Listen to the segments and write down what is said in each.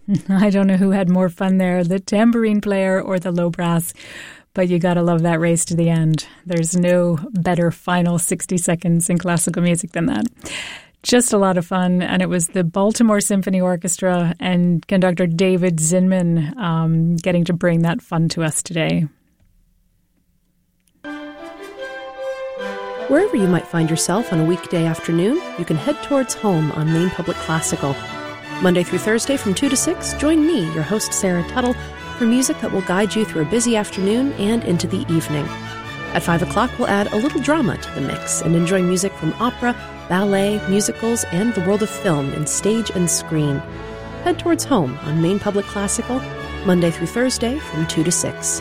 I don't know who had more fun there, the tambourine player or the low brass, but you gotta love that race to the end. There's no better final 60 seconds in classical music than that. Just a lot of fun, and it was the Baltimore Symphony Orchestra and conductor David Zinman getting to bring that fun to us today. Wherever you might find yourself on a weekday afternoon, you can head towards home on Maine Public Classical. Monday through Thursday from 2 to 6, join me, your host Sarah Tuttle, for music that will guide you through a busy afternoon and into the evening. At 5 o'clock, we'll add a little drama to the mix and enjoy music from opera, ballet, musicals, and the world of film in stage and screen. Head towards home on Maine Public Classical, Monday through Thursday from 2 to 6.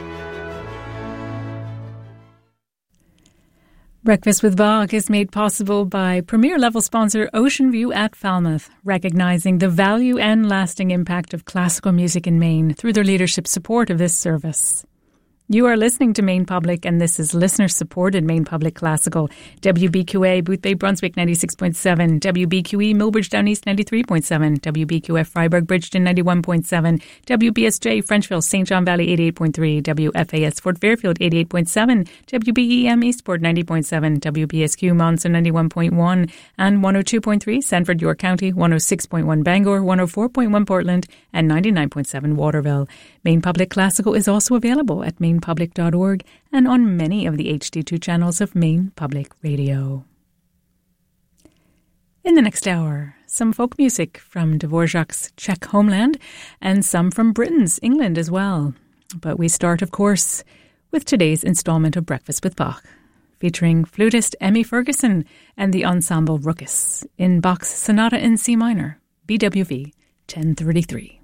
Breakfast with Bach is made possible by premier-level sponsor Ocean View at Falmouth, recognising the value and lasting impact of classical music in Maine through their leadership support of this service. You are listening to Maine Public, and this is listener-supported Maine Public Classical. WBQA, Boothbay, Brunswick, 96.7. WBQE, Millbridge, Down East, 93.7. WBQF, Freiburg, Bridgeton, 91.7. WBSJ, Frenchville, St. John Valley, 88.3. WFAS, Fort Fairfield, 88.7. WBEM, Eastport, 90.7. WBSQ, Monson, 91.1. And 102.3, Sanford, York County, 106.1, Bangor, 104.1, Portland, and 99.7, Waterville. Maine Public Classical is also available at mainepublic.org and on many of the HD2 channels of Maine Public Radio. In the next hour, some folk music from Dvorak's Czech homeland and some from Britain's England as well. But we start, of course, with today's installment of Breakfast with Bach, featuring flutist Emmy Ferguson and the ensemble Ruckus in Bach's Sonata in C minor, BWV 1033.